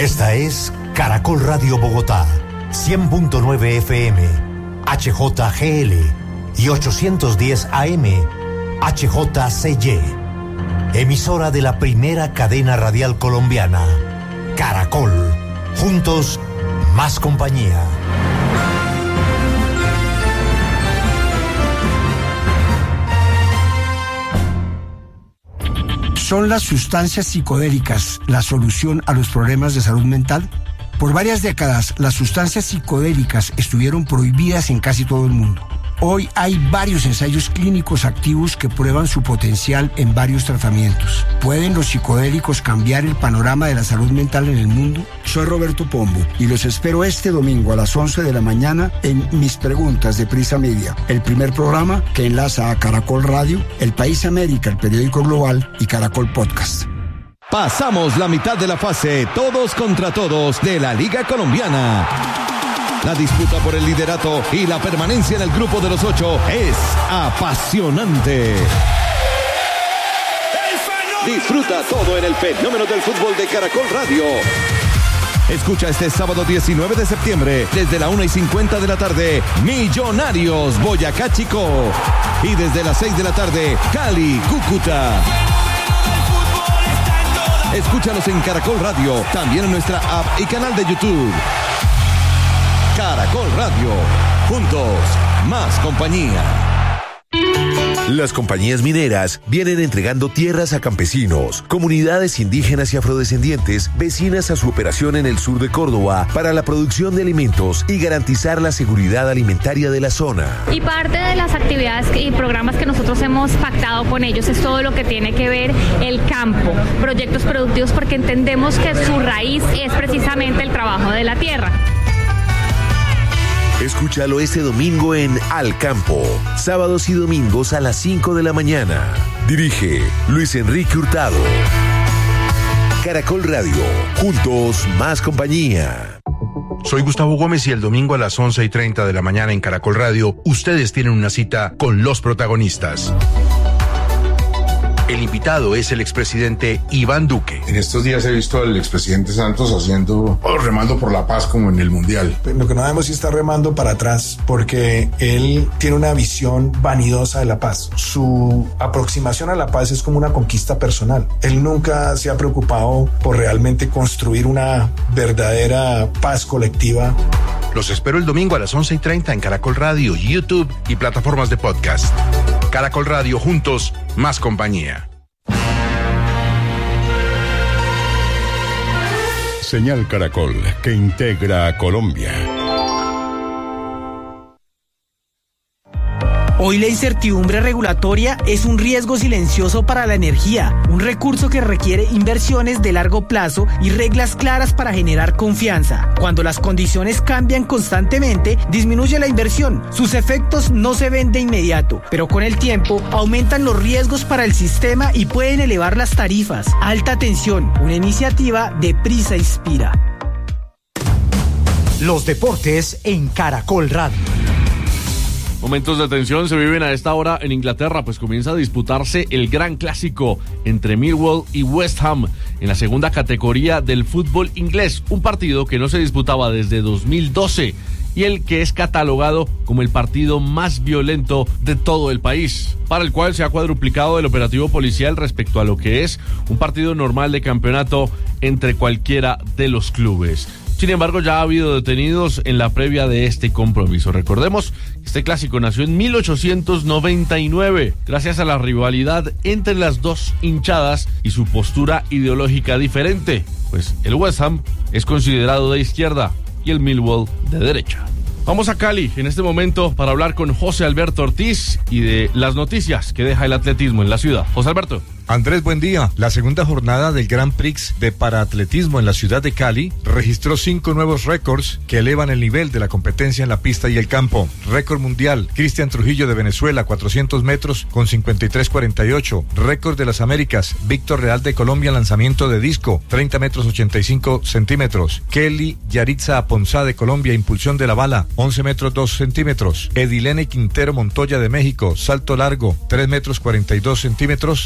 Esta es Caracol Radio Bogotá, 100.9 FM, HJGL y 810 AM, HJCY. Emisora de la primera cadena radial colombiana, Caracol. Juntos, más compañía. ¿Son las sustancias psicodélicas la solución a los problemas de salud mental? Por varias décadas, las sustancias psicodélicas estuvieron prohibidas en casi todo el mundo. Hoy hay varios ensayos clínicos activos que prueban su potencial en varios tratamientos. ¿Pueden los psicodélicos cambiar el panorama de la salud mental en el mundo? Soy Roberto Pombo y los espero este domingo a las 11 de la mañana en Mis Preguntas de Prisa Media, el primer programa que enlaza a Caracol Radio, El País América, el periódico global y Caracol Podcast. Pasamos la mitad de la fase todos contra todos de la Liga Colombiana. La disputa por el liderato y la permanencia en el grupo de los 8 es apasionante. Disfruta todo en el fenómeno del fútbol de Caracol Radio. Escucha este sábado 19 de septiembre, desde la 1:50 de la tarde, Millonarios Boyacá Chico. Y desde las 6 de la tarde, Cali Cúcuta. Escúchanos en Caracol Radio, también en nuestra app y canal de YouTube. Caracol Radio, juntos, más compañía. Las compañías mineras vienen entregando tierras a campesinos, comunidades indígenas y afrodescendientes vecinas a su operación en el sur de Córdoba para la producción de alimentos y garantizar la seguridad alimentaria de la zona. Y parte de las actividades y programas que nosotros hemos pactado con ellos es todo lo que tiene que ver el campo, proyectos productivos, porque entendemos que su raíz es precisamente el trabajo de la tierra. Escúchalo este domingo en Al Campo, sábados y domingos a las 5 de la mañana. Dirige Luis Enrique Hurtado. Caracol Radio, juntos, más compañía. Soy Gustavo Gómez y el domingo a las 11:30 de la mañana en Caracol Radio, ustedes tienen una cita con los protagonistas. El invitado es el expresidente Iván Duque. En estos días he visto al expresidente Santos remando por la paz como en el Mundial. Lo que no debemos es estar remando para atrás, porque él tiene una visión vanidosa de la paz. Su aproximación a la paz es como una conquista personal. Él nunca se ha preocupado por realmente construir una verdadera paz colectiva. Los espero el domingo a las 11:30 en Caracol Radio, YouTube y plataformas de podcast. Caracol Radio, juntos, más compañía. Señal Caracol, que integra a Colombia. Hoy la incertidumbre regulatoria es un riesgo silencioso para la energía, un recurso que requiere inversiones de largo plazo y reglas claras para generar confianza. Cuando las condiciones cambian constantemente, disminuye la inversión. Sus efectos no se ven de inmediato, pero con el tiempo aumentan los riesgos para el sistema y pueden elevar las tarifas. Alta tensión, una iniciativa de Prisa Inspira. Los deportes en Caracol Radio. Momentos de tensión se viven a esta hora en Inglaterra, pues comienza a disputarse el gran clásico entre Millwall y West Ham en la segunda categoría del fútbol inglés, un partido que no se disputaba desde 2012 y el que es catalogado como el partido más violento de todo el país, para el cual se ha cuadruplicado el operativo policial respecto a lo que es un partido normal de campeonato entre cualquiera de los clubes. Sin embargo, ya ha habido detenidos en la previa de este compromiso. Recordemos que este clásico nació en 1899, gracias a la rivalidad entre las dos hinchadas y su postura ideológica diferente, pues el West Ham es considerado de izquierda y el Millwall de derecha. Vamos a Cali en este momento para hablar con José Alberto Ortiz y de las noticias que deja el atletismo en la ciudad. José Alberto. Andrés, buen día. La segunda jornada del Grand Prix de paraatletismo en la ciudad de Cali registró 5 nuevos récords que elevan el nivel de la competencia en la pista y el campo. Récord mundial, Cristian Trujillo de Venezuela, 400 metros con 53.48. Récord de las Américas, Víctor Real de Colombia, lanzamiento de disco, 30 metros 85 centímetros. Kelly Yaritza Aponzá de Colombia, impulsión de la bala, 11 metros 2 centímetros. Edilene Quintero Montoya de México, salto largo, 3 metros 42 centímetros. Y Brian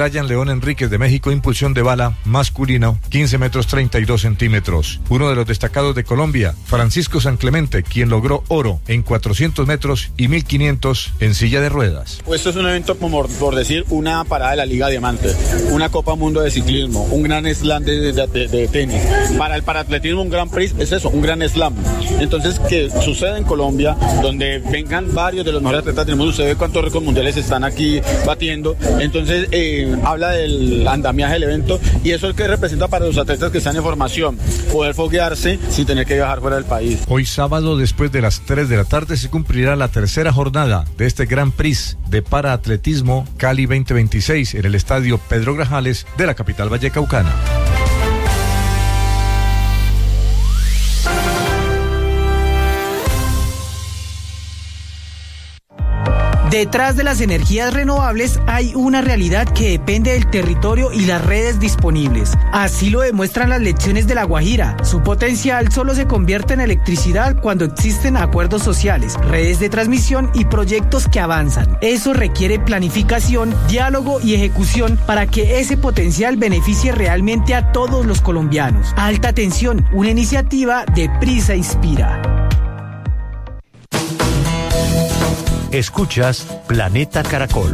Brian León Enríquez de México, impulsión de bala masculino, 15 metros 32 centímetros. Uno de los destacados de Colombia, Francisco San Clemente, quien logró oro en 400 metros y 1500 en silla de ruedas. Esto es un evento como por decir una parada de la Liga Diamante, una Copa Mundo de ciclismo, un gran slam de tenis. Para el paratletismo un Gran Prix es eso, un gran slam. Entonces, que sucede en Colombia, donde vengan varios de los mejores atletas del mundo, usted ve cuántos récords mundiales están aquí batiendo. Entonces, habla del andamiaje del evento y eso es lo que representa para los atletas que están en formación, poder foguearse sin tener que viajar fuera del país. Hoy sábado, después de las 3 de la tarde, se cumplirá la tercera jornada de este Gran Prix de Paraatletismo Cali 2026 en el estadio Pedro Grajales de la capital vallecaucana. Detrás de las energías renovables hay una realidad que depende del territorio y las redes disponibles. Así lo demuestran las lecciones de La Guajira. Su potencial solo se convierte en electricidad cuando existen acuerdos sociales, redes de transmisión y proyectos que avanzan. Eso requiere planificación, diálogo y ejecución para que ese potencial beneficie realmente a todos los colombianos. Alta Tensión, una iniciativa de Prisa Inspira. Escuchas Planeta Caracol.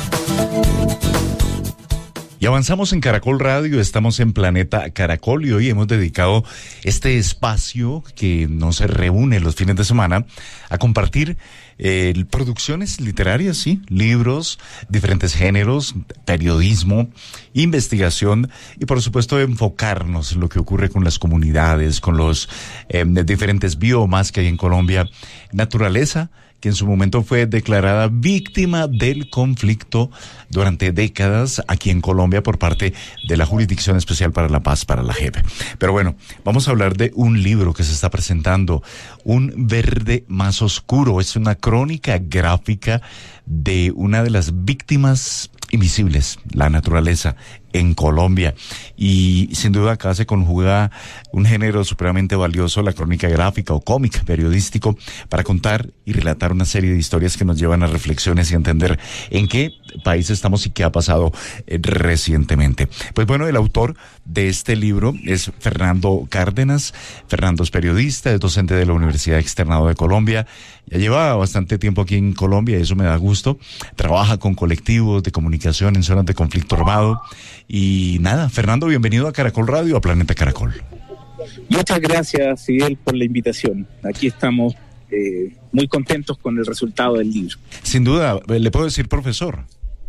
Y avanzamos en Caracol Radio, estamos en Planeta Caracol y hoy hemos dedicado este espacio que nos reúne los fines de semana a compartir producciones literarias, sí, libros, diferentes géneros, periodismo, investigación y por supuesto enfocarnos en lo que ocurre con las comunidades, con los diferentes biomas que hay en Colombia, naturaleza, que en su momento fue declarada víctima del conflicto durante décadas aquí en Colombia por parte de la Jurisdicción Especial para la Paz, para la JEP. Pero bueno, vamos a hablar de un libro que se está presentando, Un Verde Más Oscuro. Es una crónica gráfica de una de las víctimas invisibles, la naturaleza en Colombia, y sin duda acá se conjuga un género supremamente valioso, la crónica gráfica o cómic periodístico, para contar y relatar una serie de historias que nos llevan a reflexiones y a entender en qué país estamos y qué ha pasado recientemente. Pues bueno, el autor de este libro es Fernando Cárdenas. Fernando es periodista, es docente de la Universidad Externado de Colombia, ya lleva bastante tiempo aquí en Colombia y eso me da gusto. Trabaja con colectivos de comunicación en zonas de conflicto armado. Y nada, Fernando, bienvenido a Caracol Radio, a Planeta Caracol. Muchas gracias, Fidel, por la invitación. Aquí estamos muy contentos con el resultado del libro. Sin duda, ¿le puedo decir profesor?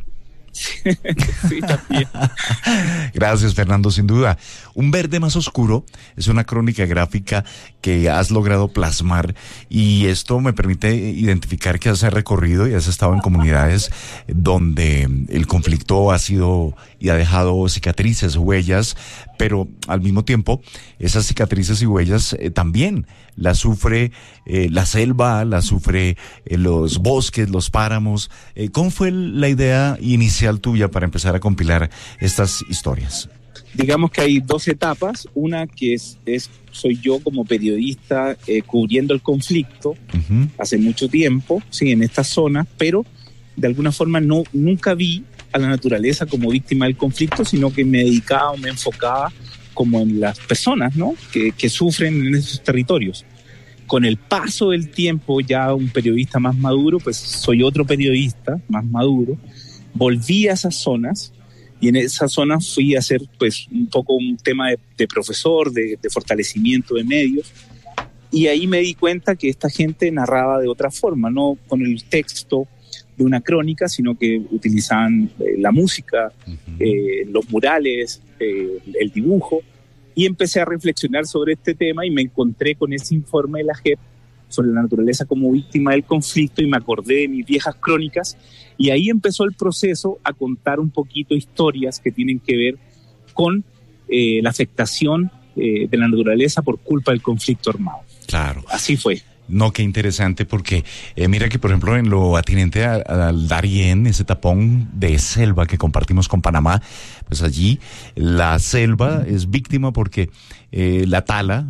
Sí, también. Gracias, Fernando, sin duda. Un Verde Más Oscuro es una crónica gráfica que has logrado plasmar y esto me permite identificar que has recorrido y has estado en comunidades donde el conflicto ha sido y ha dejado cicatrices, huellas, pero al mismo tiempo esas cicatrices y huellas también las sufre la selva, las sufre los bosques, los páramos. ¿Cómo fue la idea inicial tuya para empezar a compilar estas historias? Digamos que hay dos etapas. Una que soy yo como periodista cubriendo el conflicto hace mucho tiempo, sí, en estas zonas, pero de alguna forma nunca vi a la naturaleza como víctima del conflicto, sino que me dedicaba o me enfocaba como en las personas, ¿no?, que sufren en esos territorios. Con el paso del tiempo, ya un periodista más maduro, pues soy otro periodista más maduro, volví a esas zonas y en esas zonas fui a hacer pues un poco un tema de profesor, de fortalecimiento de medios, y ahí me di cuenta que esta gente narraba de otra forma, no con el texto de una crónica, sino que utilizaban la música, los murales, el dibujo, y empecé a reflexionar sobre este tema y me encontré con ese informe de la JEP sobre la naturaleza como víctima del conflicto y me acordé de mis viejas crónicas y ahí empezó el proceso a contar un poquito historias que tienen que ver con la afectación de la naturaleza por culpa del conflicto armado. Claro. Así fue. No, qué interesante porque mira que por ejemplo en lo atinente al Darién, ese tapón de selva que compartimos con Panamá, pues allí la selva es víctima porque la tala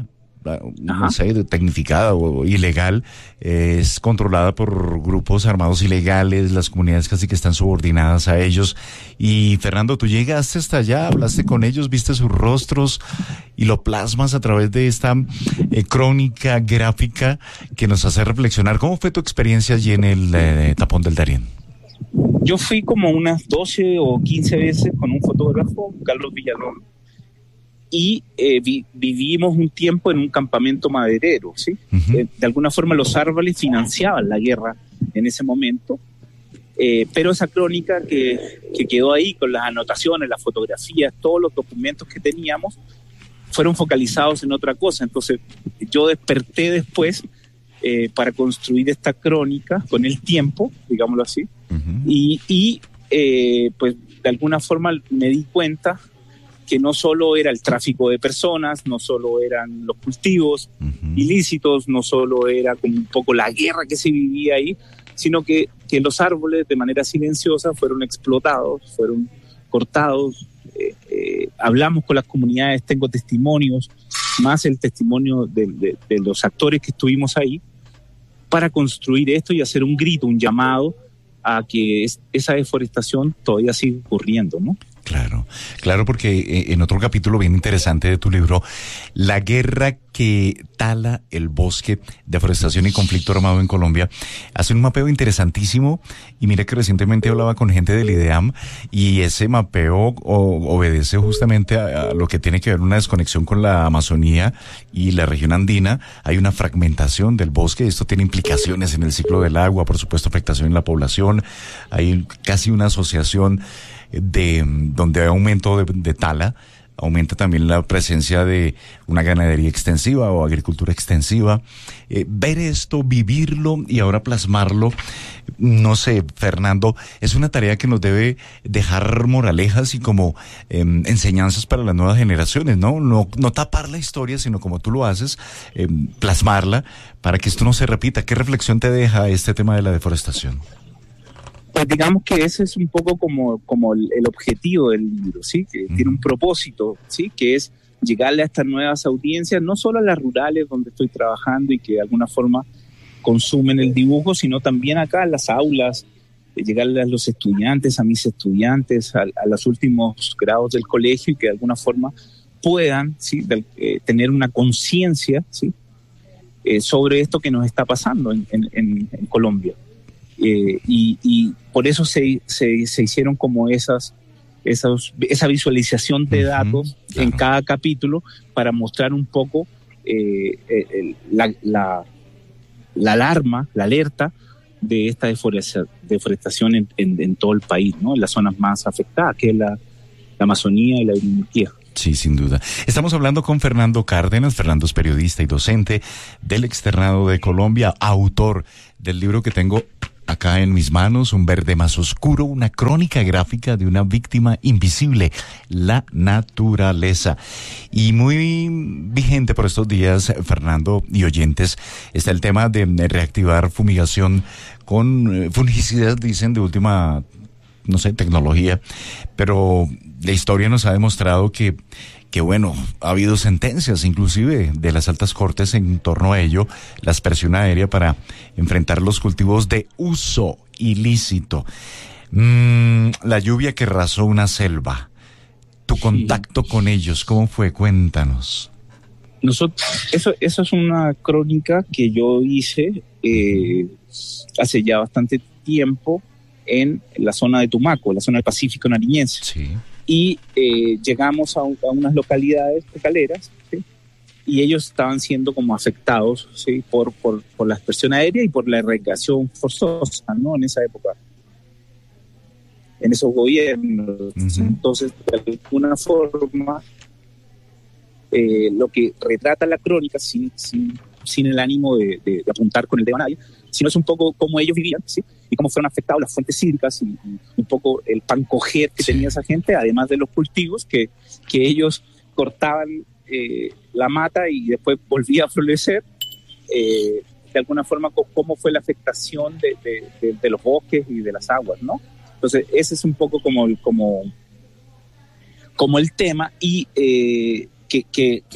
no sé, tecnificada o ilegal, es controlada por grupos armados ilegales, las comunidades casi que están subordinadas a ellos. Y Fernando, tú llegaste hasta allá, hablaste con ellos, viste sus rostros y lo plasmas a través de esta crónica gráfica que nos hace reflexionar. ¿Cómo fue tu experiencia allí en el Tapón del Darién? Yo fui como unas 12 o 15 veces con un fotógrafo, Carlos Villalón, y vivimos un tiempo en un campamento maderero, ¿sí? De alguna forma los árboles financiaban la guerra en ese momento, pero esa crónica que quedó ahí con las anotaciones, las fotografías, todos los documentos que teníamos, fueron focalizados en otra cosa. Entonces yo desperté después para construir esta crónica con el tiempo, digámoslo así, y pues de alguna forma me di cuenta que no solo era el tráfico de personas, no solo eran los cultivos ilícitos, no solo era como un poco la guerra que se vivía ahí, sino que los árboles de manera silenciosa fueron explotados, fueron cortados. Hablamos con las comunidades, tengo testimonios, más el testimonio de los actores que estuvimos ahí, para construir esto y hacer un grito, un llamado a que esa deforestación todavía sigue ocurriendo, ¿no? Claro, porque en otro capítulo bien interesante de tu libro, la guerra que tala el bosque, deforestación y conflicto armado en Colombia, hace un mapeo interesantísimo. Y mira que recientemente hablaba con gente del IDEAM y ese mapeo obedece justamente a lo que tiene que ver una desconexión con la Amazonía y la región andina. Hay una fragmentación del bosque, esto tiene implicaciones en el ciclo del agua, por supuesto afectación en la población, hay casi una asociación donde hay aumento de tala, aumenta también la presencia de una ganadería extensiva o agricultura extensiva. Ver esto, vivirlo y ahora plasmarlo, no sé, Fernando, es una tarea que nos debe dejar moralejas y como enseñanzas para las nuevas generaciones, ¿no? No tapar la historia, sino como tú lo haces, plasmarla para que esto no se repita. ¿Qué reflexión te deja este tema de la deforestación? Pues digamos que ese es un poco como el objetivo del libro, ¿sí? Que tiene un propósito, ¿sí? Que es llegarle a estas nuevas audiencias, no solo a las rurales donde estoy trabajando y que de alguna forma consumen el dibujo, sino también acá en las aulas, llegarle a los estudiantes, a mis estudiantes, a los últimos grados del colegio y que de alguna forma puedan, ¿sí? Tener una conciencia, ¿sí? Sobre esto que nos está pasando en Colombia. Y por eso se hicieron como esa visualización de datos en cada capítulo para mostrar un poco la alarma, la alerta de esta deforestación en todo el país, ¿no? En las zonas más afectadas, que es la Amazonía y la Uribia. Sí, sin duda. Estamos hablando con Fernando Cárdenas. Fernando es periodista y docente del Externado de Colombia, autor del libro que tengo acá en mis manos, Un verde más oscuro, una crónica gráfica de una víctima invisible, la naturaleza. Y muy vigente por estos días, Fernando y oyentes, está el tema de reactivar fumigación con fungicidas, dicen, de última, no sé, tecnología, pero la historia nos ha demostrado que bueno, ha habido sentencias inclusive de las altas cortes en torno a ello, la aspersión aérea para enfrentar los cultivos de uso ilícito. La lluvia que arrasó una selva, tu contacto con ellos, ¿cómo fue? Cuéntanos. Eso es una crónica que yo hice hace ya bastante tiempo en la zona de Tumaco, la zona del Pacífico nariñense. Sí. Y llegamos a unas localidades cocaleras, ¿sí? Y ellos estaban siendo como afectados, ¿sí? por la aspersión aérea y por la erradicación forzosa, ¿no? En esa época, en esos gobiernos. Entonces, de alguna forma, lo que retrata la crónica, sin el ánimo de apuntar con el dedo a nadie, sino es un poco cómo ellos vivían, ¿sí? Y cómo fueron afectados las fuentes hídricas y un poco el pan coger que tenía esa gente, además de los cultivos que ellos cortaban la mata y después volvía a florecer. De alguna forma, cómo fue la afectación de los bosques y de las aguas, ¿no? Entonces, ese es un poco como el tema y que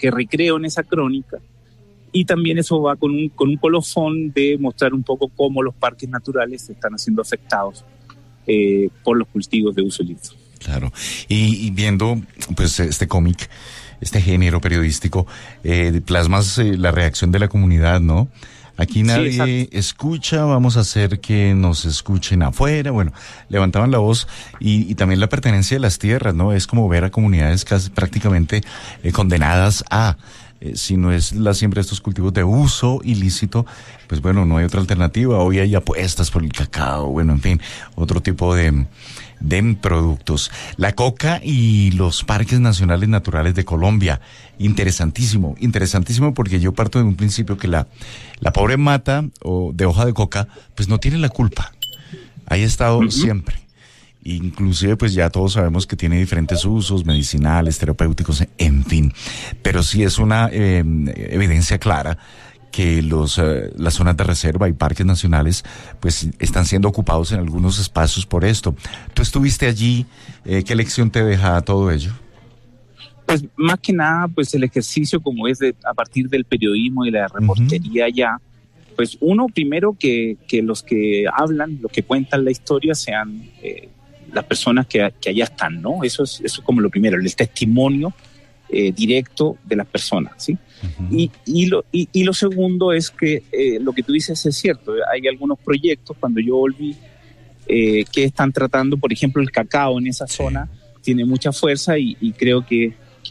que recreo en esa crónica. Y también eso va con un colofón de mostrar un poco cómo los parques naturales están siendo afectados por los cultivos de uso ilícito. Claro, y viendo pues este cómic, este género periodístico, plasmas la reacción de la comunidad, ¿no? Aquí nadie escucha, vamos a hacer que nos escuchen afuera. Bueno, levantaban la voz y también la pertenencia de las tierras, ¿no? Es como ver a comunidades casi prácticamente condenadas a... si no es la siembra de estos cultivos de uso ilícito, pues bueno, no hay otra alternativa. Hoy hay apuestas por el cacao, bueno, en fin, otro tipo de productos. La coca y los parques nacionales naturales de Colombia. Interesantísimo porque yo parto de un principio que la pobre mata de hoja de coca, pues no tiene la culpa. Ahí ha estado siempre. Inclusive pues ya todos sabemos que tiene diferentes usos medicinales, terapéuticos, en fin. Pero sí es una evidencia clara que las zonas de reserva y parques nacionales pues están siendo ocupados en algunos espacios por esto. ¿Tú estuviste allí? ¿Qué lección te deja todo ello? Pues más que nada pues el ejercicio como es a partir del periodismo y la reportería ya, pues uno primero que los que hablan, los que cuentan la historia sean las personas que allá están, ¿no? Eso es como lo primero, el testimonio directo de las personas, ¿sí? Y lo segundo es que lo que tú dices es cierto. Hay algunos proyectos, cuando yo volví, que están tratando, por ejemplo, el cacao en esa zona tiene mucha fuerza y creo que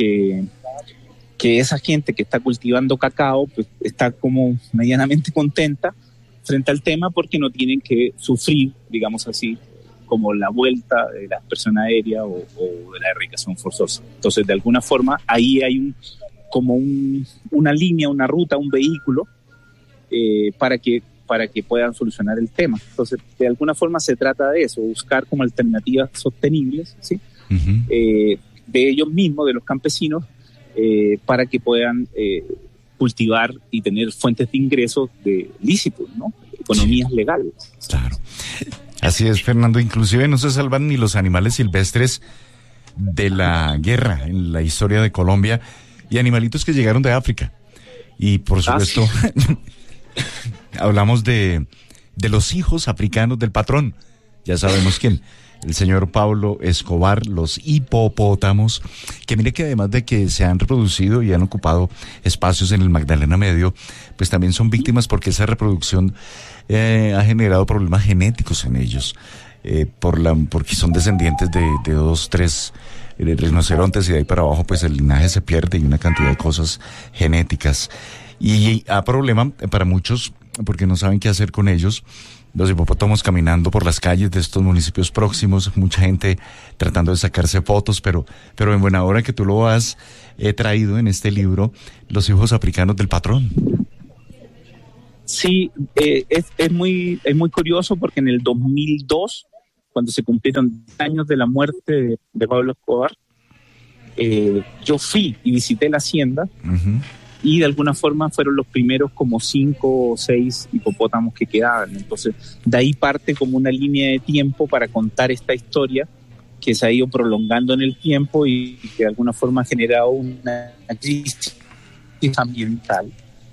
esa gente que está cultivando cacao pues está como medianamente contenta frente al tema porque no tienen que sufrir, digamos así, como la vuelta de la expresión aérea o de la erradicación forzosa. Entonces, de alguna forma, ahí hay una línea, una ruta, un vehículo para que puedan solucionar el tema. Entonces, de alguna forma se trata de eso, buscar como alternativas sostenibles, ¿sí? De ellos mismos, de los campesinos, para que puedan cultivar y tener fuentes de ingresos lícitos, ¿no? Economías legales. Claro. Así es, Fernando. Inclusive no se salvan ni los animales silvestres de la guerra en la historia de Colombia y animalitos que llegaron de África. Y por supuesto, hablamos de los hijos africanos del patrón. Ya sabemos quién. El señor Pablo Escobar, los hipopótamos, que mire que además de que se han reproducido y han ocupado espacios en el Magdalena Medio, pues también son víctimas porque esa reproducción ha generado problemas genéticos en ellos, porque son descendientes de 2, 3 rinocerontes y de ahí para abajo pues el linaje se pierde y una cantidad de cosas genéticas. Y a problema para muchos porque no saben qué hacer con ellos. Los hipopótamos caminando por las calles de estos municipios próximos, mucha gente tratando de sacarse fotos, pero en buena hora que tú lo has traído en este libro, Los hijos africanos del patrón. Sí, es muy curioso porque en el 2002, cuando se cumplieron 10 años de la muerte de Pablo Escobar, yo fui y visité la hacienda. Y de alguna forma fueron los primeros como 5 o 6 hipopótamos que quedaban. Entonces, de ahí parte como una línea de tiempo para contar esta historia que se ha ido prolongando en el tiempo y que de alguna forma ha generado una crisis ambiental.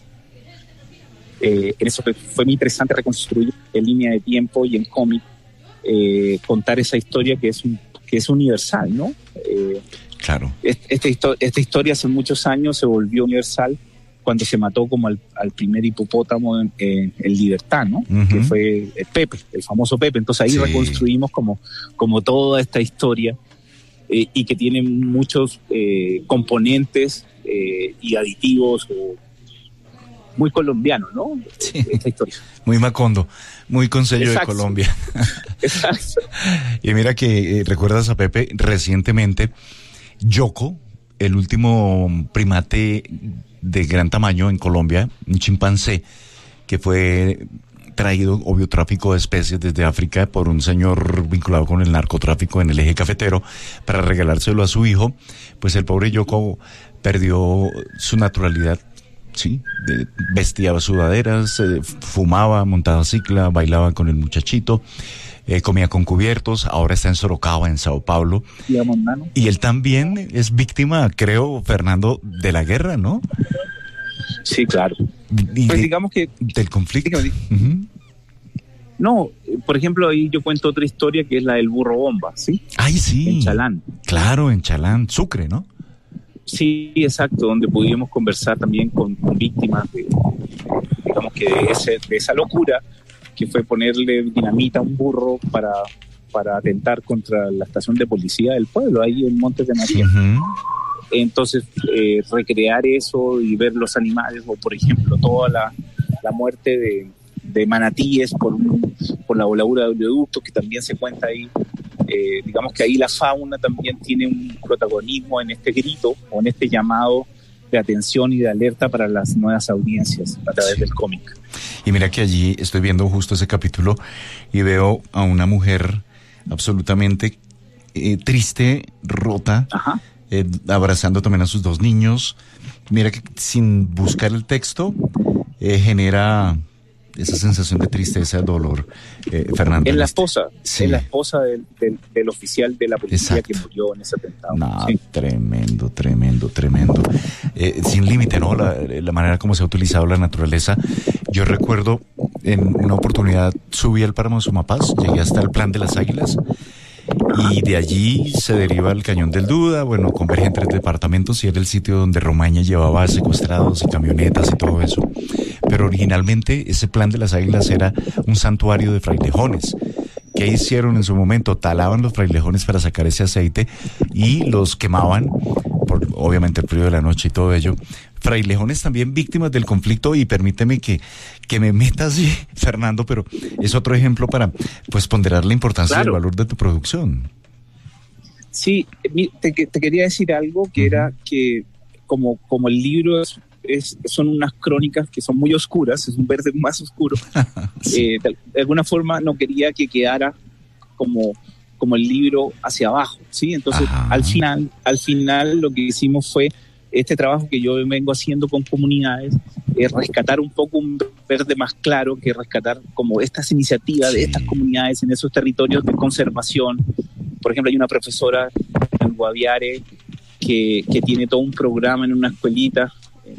Eso fue muy interesante reconstruir en línea de tiempo y en cómic, contar esa historia que es universal, ¿no? Claro. Esta historia hace muchos años se volvió universal cuando se mató como al primer hipopótamo en libertad, ¿no? Que fue el Pepe, el famoso Pepe. Entonces ahí reconstruimos como toda esta historia y que tiene muchos componentes y aditivos muy colombianos, ¿no? Sí. Esta historia. Muy Macondo, muy con sello de Colombia. Exacto. Y mira que recuerdas a Pepe recientemente. Yoko, el último primate de gran tamaño en Colombia, un chimpancé, que fue traído, obvio, tráfico de especies desde África por un señor vinculado con el narcotráfico en el eje cafetero para regalárselo a su hijo, pues el pobre Yoko perdió su naturalidad, sí, vestía sudaderas, fumaba, montaba cicla, bailaba con el muchachito, comía con cubiertos, ahora está en Sorocaba, en Sao Paulo. Y él también es víctima, creo, Fernando, de la guerra, ¿no? Sí, claro. Pues digamos que... Del conflicto. No, por ejemplo, ahí yo cuento otra historia que es la del burro bomba, ¿sí? Ay, sí. En Chalán. Claro, en Chalán, Sucre, ¿no? Sí, exacto, donde pudimos conversar también con víctimas de, digamos que de esa locura que fue ponerle dinamita a un burro para atentar contra la estación de policía del pueblo, ahí en Montes de María. Entonces, recrear eso y ver los animales, o por ejemplo, toda la muerte de manatíes por la voladura de oleoductos, que también se cuenta ahí. Digamos que ahí la fauna también tiene un protagonismo en este grito o en este llamado de atención y de alerta para las nuevas audiencias a través del cómic. Y mira que allí estoy viendo justo ese capítulo y veo a una mujer absolutamente triste, rota, abrazando también a sus 2 niños. Mira que sin buscar el texto genera esa sensación de tristeza, de dolor, Fernando. Es la esposa, sí. Es la esposa del oficial de la policía. Exacto. Que murió en ese atentado. No, sí. Tremendo. Sin límite, ¿no? La manera como se ha utilizado la naturaleza. Yo recuerdo en una oportunidad subí al páramo de Sumapaz, llegué hasta el Plan de las Águilas, y de allí se deriva el Cañón del Duda, bueno, converge en 3 departamentos y era el sitio donde Romaña llevaba secuestrados y camionetas y todo eso. Pero originalmente ese Plan de las Águilas era un santuario de frailejones. ¿Qué hicieron en su momento? Talaban los frailejones para sacar ese aceite y los quemaban, por obviamente el frío de la noche y todo ello. Frailejones también víctimas del conflicto, y permíteme que me meta así, Fernando, pero es otro ejemplo para pues ponderar la importancia del valor de tu producción. Sí, te quería decir algo que era que como el libro son unas crónicas que son muy oscuras, es un verde más oscuro. Sí. De alguna forma no quería que quedara como el libro hacia abajo, ¿sí? Entonces al final lo que hicimos fue este trabajo que yo vengo haciendo con comunidades, rescatar un poco un verde más claro, que rescatar como estas iniciativas de estas comunidades en esos territorios de conservación. Por ejemplo, hay una profesora en Guaviare que tiene todo un programa en una escuelita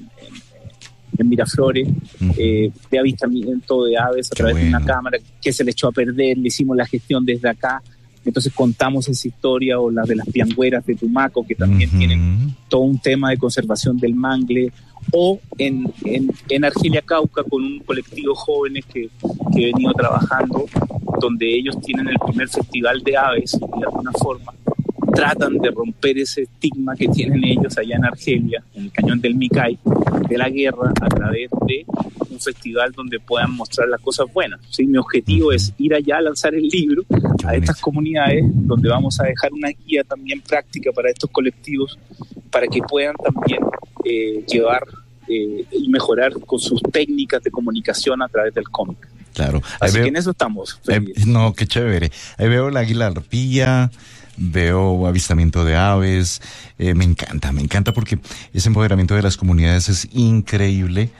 en Miraflores, de avistamiento de aves a través de una cámara que se le echó a perder, le hicimos la gestión desde acá. Entonces contamos esa historia, o las de las piangüeras de Tumaco, que también tienen todo un tema de conservación del mangle, o en Argelia, Cauca, con un colectivo jóvenes que he venido trabajando, donde ellos tienen el primer festival de aves y de alguna forma tratan de romper ese estigma que tienen ellos allá en Argelia, en el Cañón del Micay, de la guerra, a través de un festival donde puedan mostrar las cosas buenas. ¿Sí? Mi objetivo es ir allá a lanzar el libro a estas comunidades, donde vamos a dejar una guía también práctica para estos colectivos, para que puedan también llevar y mejorar con sus técnicas de comunicación a través del cómic. Claro. Así que en eso estamos. No, qué chévere. Ahí veo la águila arpía, veo avistamiento de aves. Me encanta porque ese empoderamiento de las comunidades es increíble.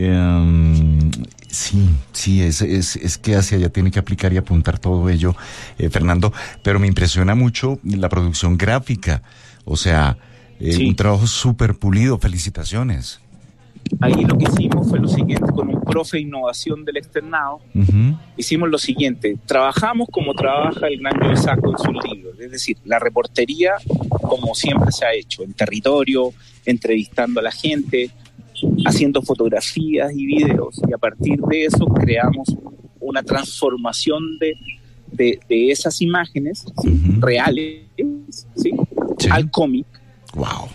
Sí, es que hacia allá tiene que aplicar y apuntar todo ello, Fernando, pero me impresiona mucho la producción gráfica, o sea, un trabajo súper pulido. Felicitaciones. Ahí lo que hicimos fue lo siguiente, con un profe de innovación del externado, hicimos lo siguiente: trabajamos como trabaja el gran Joe Sacco en sus libros, es decir, la reportería como siempre se ha hecho, en territorio, entrevistando a la gente, haciendo fotografías y videos, y a partir de eso creamos una transformación de esas imágenes, ¿sí? Reales, ¿sí? Al cómic. Wow.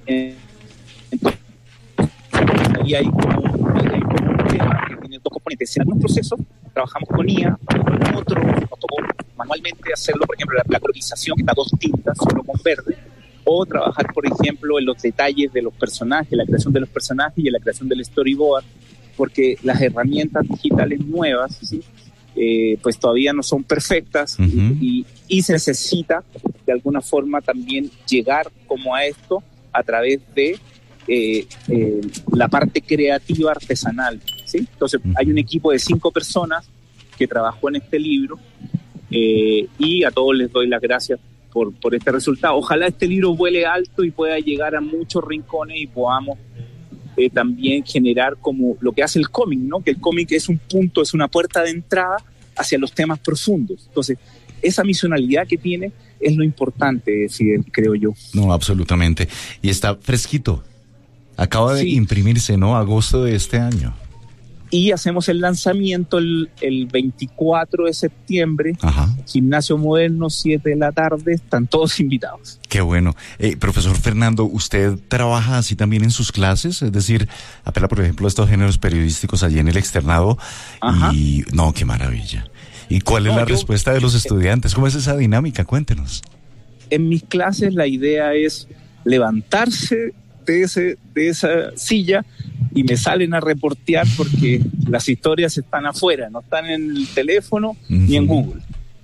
Y hay como un tema que tiene 2 componentes. En algunos procesos trabajamos con IA, en otros nos tocó manualmente hacerlo, por ejemplo, la colorización, que está 2 tintas, solo con verde, o trabajar, por ejemplo, en los detalles de los personajes, la creación de los personajes y en la creación del storyboard, porque las herramientas digitales nuevas, ¿sí? Pues todavía no son perfectas, y se necesita de alguna forma también llegar como a esto a través de la parte creativa artesanal, ¿sí? Entonces hay un equipo de 5 personas que trabajó en este libro, y a todos les doy las gracias por este resultado. Ojalá este libro vuele alto y pueda llegar a muchos rincones y podamos también generar como lo que hace el cómic, ¿no? Que el cómic es un punto, es una puerta de entrada hacia los temas profundos. Entonces, esa misionalidad que tiene es lo importante, Fidel, creo yo. No, absolutamente. Y está fresquito. Acaba de imprimirse, ¿no? Agosto de este año. Y hacemos el lanzamiento el 24 de septiembre. Ajá. Gimnasio Moderno, 7 de la tarde. Están todos invitados. Qué bueno. Profesor Fernando, ¿usted trabaja así también en sus clases? Es decir, apela, por ejemplo, a estos géneros periodísticos allí en el externado. Ajá. Y no, qué maravilla. ¿Y cuál es la respuesta de los estudiantes? ¿Cómo es esa dinámica? Cuéntenos. En mis clases la idea es levantarse de esa silla y me salen a reportear porque las historias están afuera, no están en el teléfono ni en Google.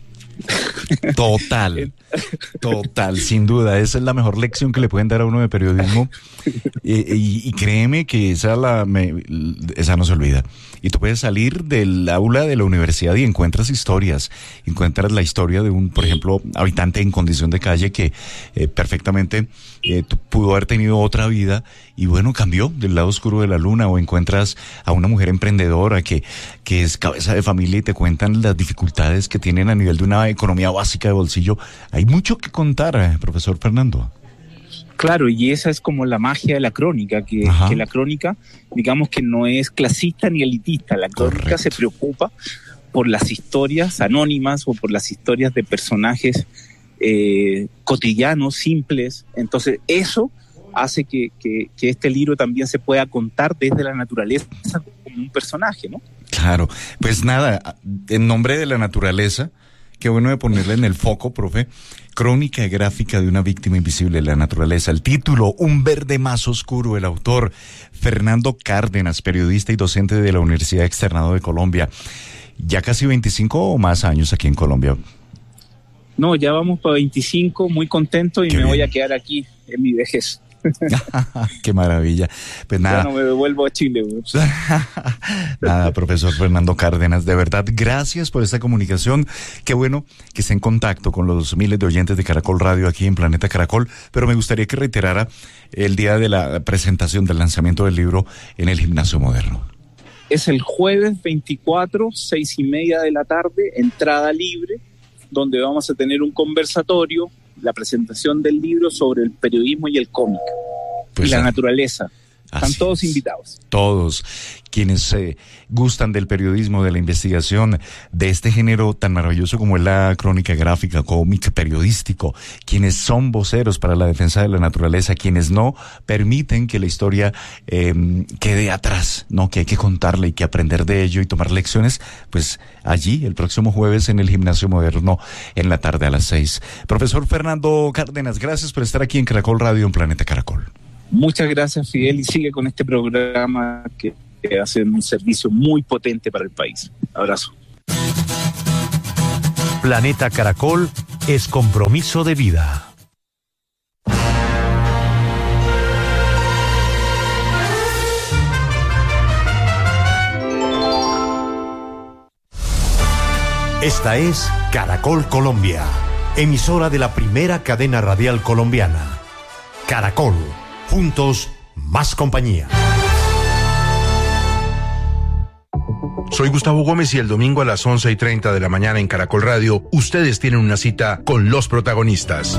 Total, sin duda, esa es la mejor lección que le pueden dar a uno de periodismo y créeme que esa no se olvida. Y tú puedes salir del aula de la universidad y encuentras historias, encuentras la historia de un, por ejemplo, habitante en condición de calle que perfectamente pudo haber tenido otra vida y bueno, cambió del lado oscuro de la luna, o encuentras a una mujer emprendedora que es cabeza de familia y te cuentan las dificultades que tienen a nivel de una economía básica de bolsillo. Hay mucho que contar, profesor Fernando. Claro, y esa es como la magia de la crónica, que la crónica, digamos que no es clasista ni elitista, la crónica se preocupa por las historias anónimas o por las historias de personajes cotidianos, simples. Entonces eso hace que este libro también se pueda contar desde la naturaleza como un personaje, ¿no? Claro, pues nada, en nombre de la naturaleza, qué bueno de ponerle en el foco, profe, crónica gráfica de una víctima invisible de la naturaleza. El título, Un verde más oscuro, el autor Fernando Cárdenas, periodista y docente de la Universidad Externado de Colombia. Ya casi 25 o más años aquí en Colombia. No, ya vamos para 25, muy contento y me voy a quedar aquí en mi vejez. Qué maravilla. Pues nada. Ya no me devuelvo a Chile. Nada, profesor Fernando Cárdenas, de verdad, gracias por esta comunicación. Qué bueno que esté en contacto con los miles de oyentes de Caracol Radio aquí en Planeta Caracol, pero me gustaría que reiterara el día de la presentación del lanzamiento del libro en el Gimnasio Moderno. Es el jueves 24, 6:30 de la tarde, entrada libre, donde vamos a tener un conversatorio, la presentación del libro sobre el periodismo y el cómic, pues y la naturaleza. Están todos invitados. Todos quienes gustan del periodismo, de la investigación, de este género tan maravilloso como es la crónica gráfica, cómic periodístico, quienes son voceros para la defensa de la naturaleza, quienes no permiten que la historia quede atrás, no, que hay que contarla y que aprender de ello y tomar lecciones, pues allí el próximo jueves en el Gimnasio Moderno en la tarde a las 6. Profesor Fernando Cárdenas, gracias por estar aquí en Caracol Radio, en Planeta Caracol. Muchas gracias, Fidel, y sigue con este programa que hace un servicio muy potente para el país. Abrazo. Planeta Caracol es compromiso de vida. Esta es Caracol Colombia, emisora de la primera cadena radial colombiana. Caracol. Juntos, más compañía. Soy Gustavo Gómez y el domingo a las 11:30 de la mañana en Caracol Radio, ustedes tienen una cita con los protagonistas.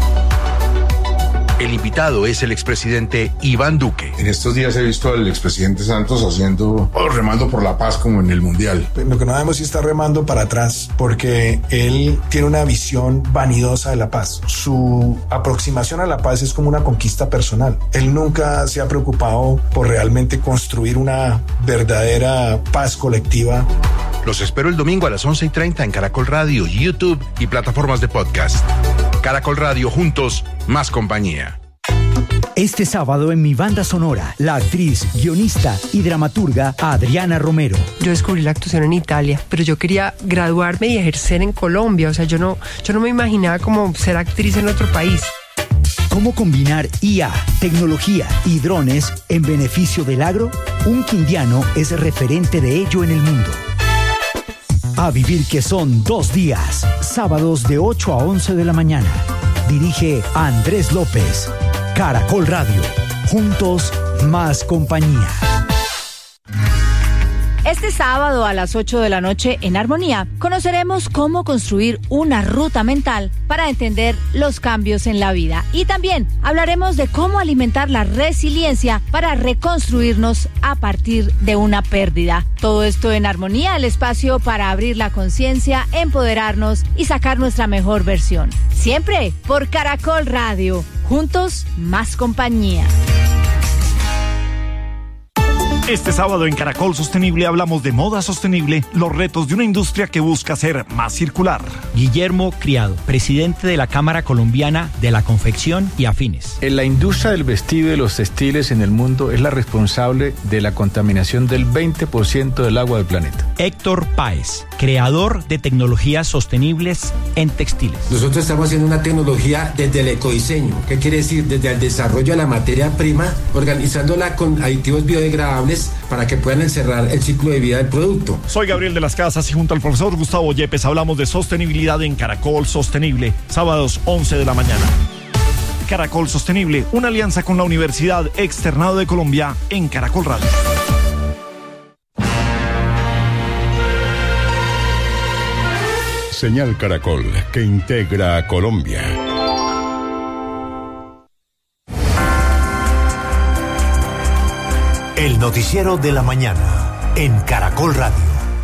El invitado es el expresidente Iván Duque. En estos días he visto al expresidente Santos remando por la paz como en el Mundial. Lo que no debemos es estar remando para atrás, porque él tiene una visión vanidosa de la paz. Su aproximación a la paz es como una conquista personal. Él nunca se ha preocupado por realmente construir una verdadera paz colectiva. Los espero el domingo a las 11:30 en Caracol Radio, YouTube y plataformas de podcast. Caracol Radio, juntos, más compañía. Este sábado en mi banda sonora, la actriz, guionista y dramaturga Adriana Romero. Yo descubrí la actuación en Italia, pero yo quería graduarme y ejercer en Colombia. O sea, yo no me imaginaba como ser actriz en otro país. ¿Cómo combinar IA, tecnología y drones en beneficio del agro? Un quindiano es referente de ello en el mundo. A vivir que son 2 días, sábados de 8 a 11 de la mañana. Dirige Andrés López. Caracol Radio. Juntos, más compañía. Este sábado a las 8 de la noche en Armonía conoceremos cómo construir una ruta mental para entender los cambios en la vida. Y también hablaremos de cómo alimentar la resiliencia para reconstruirnos a partir de una pérdida. Todo esto en Armonía, el espacio para abrir la conciencia, empoderarnos y sacar nuestra mejor versión. Siempre por Caracol Radio. Juntos, más compañía. Este sábado en Caracol Sostenible hablamos de moda sostenible, los retos de una industria que busca ser más circular. Guillermo Criado, presidente de la Cámara Colombiana de la Confección y Afines. La industria del vestido y de los textiles en el mundo es la responsable de la contaminación del 20% del agua del planeta. Héctor Páez, creador de tecnologías sostenibles en textiles. Nosotros estamos haciendo una tecnología desde el ecodiseño. ¿Qué quiere decir? Desde el desarrollo de la materia prima, organizándola con aditivos biodegradables para que puedan encerrar el ciclo de vida del producto. Soy Gabriel de las Casas y junto al profesor Gustavo Yepes hablamos de sostenibilidad en Caracol Sostenible, sábados 11 de la mañana. Caracol Sostenible, una alianza con la Universidad Externado de Colombia en Caracol Radio. Señal Caracol, que integra a Colombia. El noticiero de la mañana en Caracol Radio.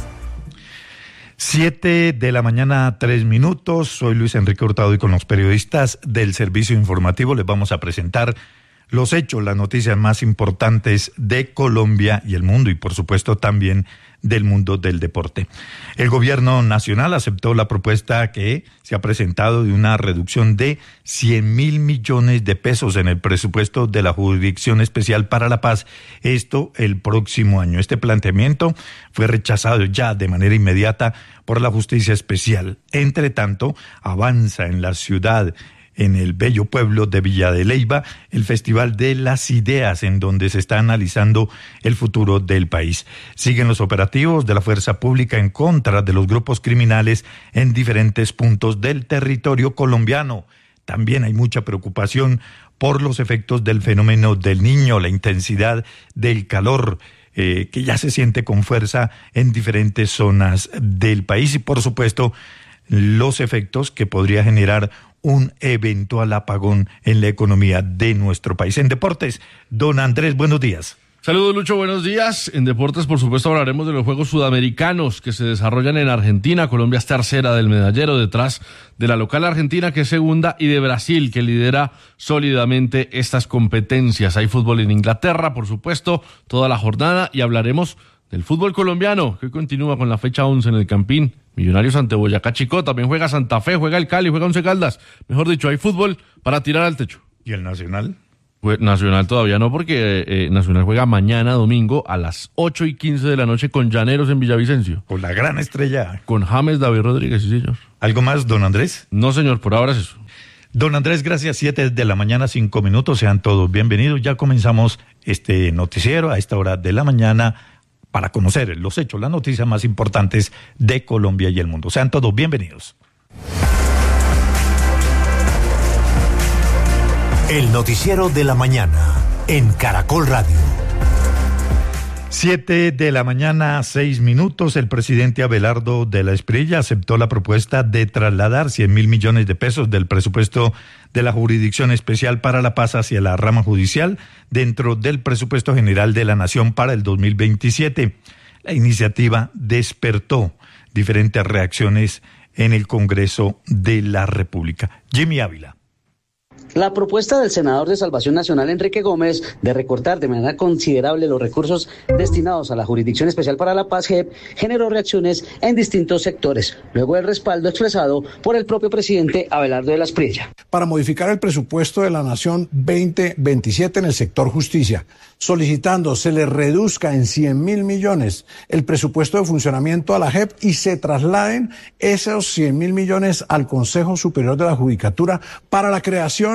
7 de la mañana, 3 minutos. Soy Luis Enrique Hurtado y con los periodistas del servicio informativo les vamos a presentar los hechos, las noticias más importantes de Colombia y el mundo y por supuesto también del mundo del deporte. El gobierno nacional aceptó la propuesta que se ha presentado de una reducción de 100.000 millones de pesos en el presupuesto de la Jurisdicción Especial para la Paz, esto el próximo año. Este planteamiento fue rechazado ya de manera inmediata por la Justicia Especial. Entre tanto, avanza en la ciudad, en el bello pueblo de Villa de Leyva, el Festival de las Ideas, en donde se está analizando el futuro del país. Siguen los operativos de la fuerza pública en contra de los grupos criminales en diferentes puntos del territorio colombiano. También hay mucha preocupación por los efectos del fenómeno del Niño, la intensidad del calor, que ya se siente con fuerza en diferentes zonas del país y, por supuesto, los efectos que podría generar un eventual apagón en la economía de nuestro país. En deportes, don Andrés, buenos días. Saludos, Lucho, buenos días. En deportes, por supuesto, hablaremos de los Juegos Sudamericanos que se desarrollan en Argentina. Colombia es tercera del medallero, detrás de la local Argentina, que es segunda, y de Brasil, que lidera sólidamente estas competencias. Hay fútbol en Inglaterra, por supuesto, toda la jornada, y hablaremos del fútbol colombiano, que hoy continúa con la fecha 11 en el Campín. Millonarios ante Boyacá Chicó, también juega Santa Fe, juega el Cali, juega Once Caldas. Mejor dicho, hay fútbol para tirar al techo. ¿Y el Nacional? Pues Nacional todavía no, porque Nacional juega mañana domingo a las 8:15 de la noche con Llaneros en Villavicencio. Con la gran estrella. Con James David Rodríguez, sí señor. ¿Algo más, don Andrés? No señor, por ahora es eso. Don Andrés, gracias. 7 de la mañana, 5 minutos. Sean todos bienvenidos. Ya comenzamos este noticiero a esta hora de la mañana para conocer los hechos, las noticias más importantes de Colombia y el mundo. Sean todos bienvenidos. El noticiero de la mañana en Caracol Radio. 7 de la mañana, 6 minutos. El presidente Abelardo de la Espriella aceptó la propuesta de trasladar 100.000 millones de pesos del presupuesto de la Jurisdicción Especial para la Paz hacia la rama judicial dentro del presupuesto general de la Nación para el 2027. La iniciativa despertó diferentes reacciones en el Congreso de la República. Jimmy Ávila. La propuesta del senador de Salvación Nacional, Enrique Gómez, de recortar de manera considerable los recursos destinados a la Jurisdicción Especial para la Paz, JEP, generó reacciones en distintos sectores, luego del respaldo expresado por el propio presidente Abelardo de la Espriella. Para modificar el presupuesto de la Nación 2027 en el sector justicia, solicitando se le reduzca en 100.000 millones el presupuesto de funcionamiento a la JEP y se trasladen esos 100.000 millones al Consejo Superior de la Judicatura para la creación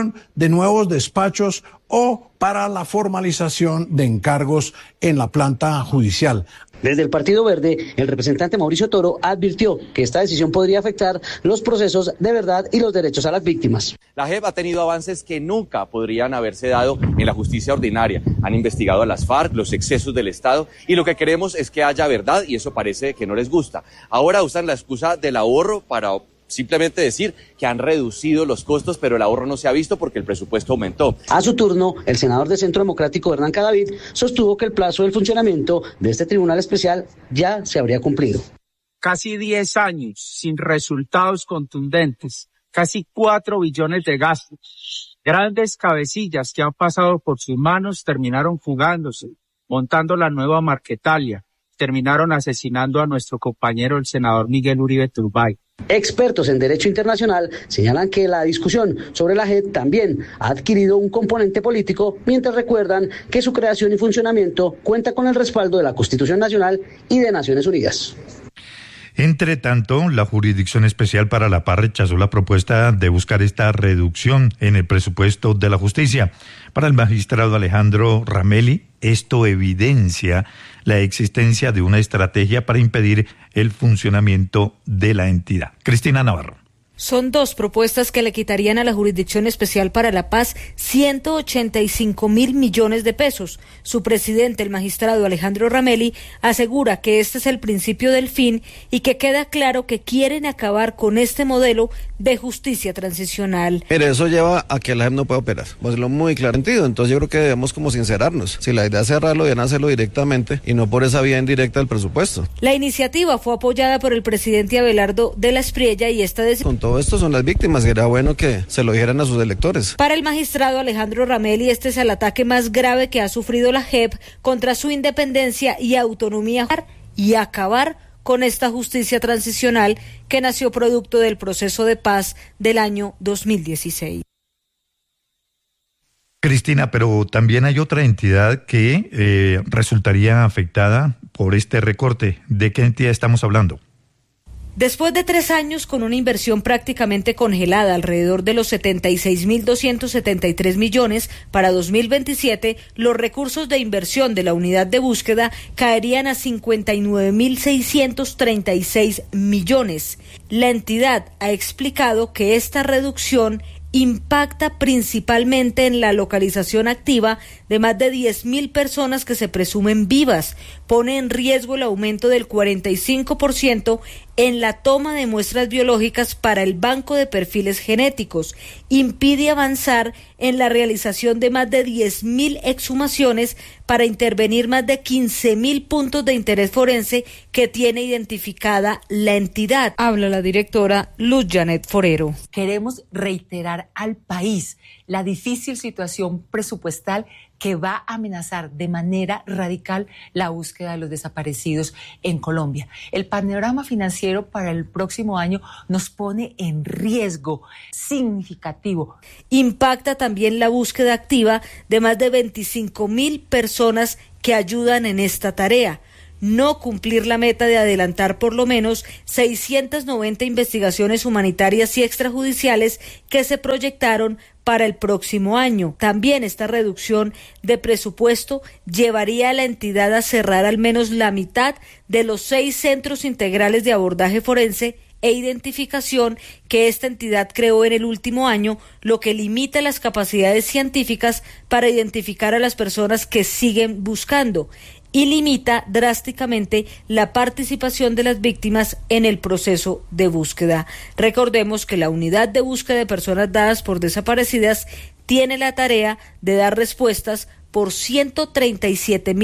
creación de nuevos despachos o para la formalización de encargos en la planta judicial. Desde el Partido Verde, el representante Mauricio Toro advirtió que esta decisión podría afectar los procesos de verdad y los derechos a las víctimas. La JEP ha tenido avances que nunca podrían haberse dado en la justicia ordinaria. Han investigado a las FARC, los excesos del Estado, y lo que queremos es que haya verdad, y eso parece que no les gusta. Ahora usan la excusa del ahorro para simplemente decir que han reducido los costos, pero el ahorro no se ha visto porque el presupuesto aumentó. A su turno, el senador de Centro Democrático, Hernán Cadavid, sostuvo que el plazo del funcionamiento de este tribunal especial ya se habría cumplido. Casi 10 años sin resultados contundentes, casi 4 billones de gastos. Grandes cabecillas que han pasado por sus manos terminaron fugándose, montando la nueva Marquetalia, terminaron asesinando a nuestro compañero el senador Miguel Uribe Turbay. Expertos en derecho internacional señalan que la discusión sobre la JEP también ha adquirido un componente político, mientras recuerdan que su creación y funcionamiento cuenta con el respaldo de la Constitución Nacional y de Naciones Unidas. Entre tanto, la Jurisdicción Especial para la Paz rechazó la propuesta de buscar esta reducción en el presupuesto de la justicia. Para el magistrado Alejandro Ramelli, esto evidencia la existencia de una estrategia para impedir el funcionamiento de la entidad. Cristina Navarro. Son 2 propuestas que le quitarían a la Jurisdicción Especial para la Paz 185.000 millones de pesos. Su presidente, el magistrado Alejandro Ramelli, asegura que este es el principio del fin y que queda claro que quieren acabar con este modelo de justicia transicional. Mire, eso lleva a que la JEP no pueda operar. Pues lo muy claro sentido. Entonces yo creo que debemos como sincerarnos. Si la idea es cerrarlo, deben hacerlo directamente y no por esa vía indirecta del presupuesto. La iniciativa fue apoyada por el presidente Abelardo de la Espriella y esta decisión. Todo esto son las víctimas, era bueno que se lo dijeran a sus electores. Para el magistrado Alejandro Ramelli, este es el ataque más grave que ha sufrido la JEP contra su independencia y autonomía y acabar con esta justicia transicional que nació producto del proceso de paz del año 2016. Cristina, pero también hay otra entidad que resultaría afectada por este recorte. ¿De qué entidad estamos hablando? Después de 3 años con una inversión prácticamente congelada, alrededor de los 76.273 millones para 2027, los recursos de inversión de la unidad de búsqueda caerían a 59.636 millones. La entidad ha explicado que esta reducción impacta principalmente en la localización activa de más de 10.000 personas que se presumen vivas, pone en riesgo el aumento del 45% en la toma de muestras biológicas para el banco de perfiles genéticos, impide avanzar en la realización de más de 10.000 exhumaciones para intervenir más de 15.000 puntos de interés forense que tiene identificada la entidad. Habla la directora Luz Janet Forero. Queremos reiterar al país la difícil situación presupuestal que va a amenazar de manera radical la búsqueda de los desaparecidos en Colombia. El panorama financiero para el próximo año nos pone en riesgo significativo. Impacta también la búsqueda activa de más de 25.000 personas que ayudan en esta tarea. No cumplir la meta de adelantar por lo menos 690 investigaciones humanitarias y extrajudiciales que se proyectaron para el próximo año. También esta reducción de presupuesto llevaría a la entidad a cerrar al menos la mitad de los 6 centros integrales de abordaje forense e identificación que esta entidad creó en el último año, lo que limita las capacidades científicas para identificar a las personas que siguen buscando y limita drásticamente la participación de las víctimas en el proceso de búsqueda. Recordemos que la unidad de búsqueda de personas dadas por desaparecidas tiene la tarea de dar respuestas por 137.000